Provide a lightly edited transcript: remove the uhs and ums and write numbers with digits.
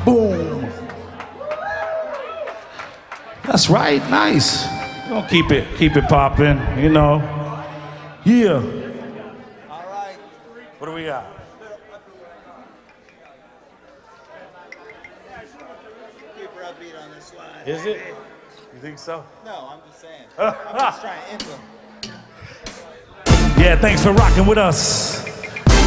Boom. That's right, nice. We're gonna keep it popping, you know. Yeah. All right. What do we got? Super upbeat on this slide. Is it? You think so? No, I'm just saying. I'm just trying to influence. Yeah, thanks for rocking with us.